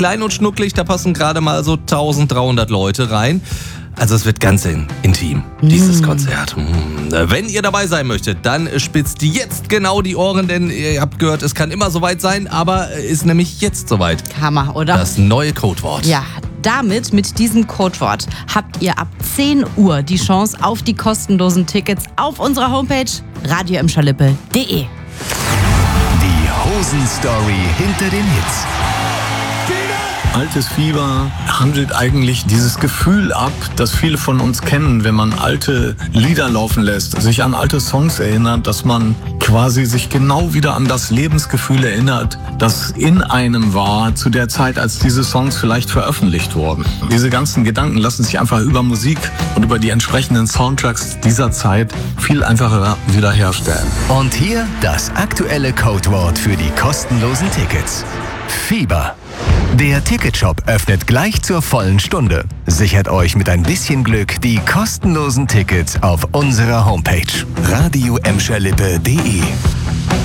klein und schnucklig, da passen gerade mal so 1300 Leute rein. Also es wird ganz intim, dieses Konzert. Wenn ihr dabei sein möchtet, dann spitzt jetzt genau die Ohren, denn ihr habt gehört, es kann immer soweit sein, aber ist nämlich jetzt soweit. Hammer, oder? Das neue Codewort. Ja, mit diesem Codewort, habt ihr ab 10 Uhr die Chance auf die kostenlosen Tickets auf unserer Homepage radioemschalippe.de. Die Hosen-Story hinter den Hits. Altes Fieber handelt eigentlich dieses Gefühl ab, das viele von uns kennen, wenn man alte Lieder laufen lässt, sich an alte Songs erinnert, dass man quasi sich genau wieder an das Lebensgefühl erinnert, das in einem war zu der Zeit, als diese Songs vielleicht veröffentlicht wurden. Diese ganzen Gedanken lassen sich einfach über Musik und über die entsprechenden Soundtracks dieser Zeit viel einfacher wiederherstellen. Und hier das aktuelle Codewort für die kostenlosen Tickets. Fieber. Der Ticketshop öffnet gleich zur vollen Stunde. Sichert euch mit ein bisschen Glück die kostenlosen Tickets auf unserer Homepage radioemschalippe.de.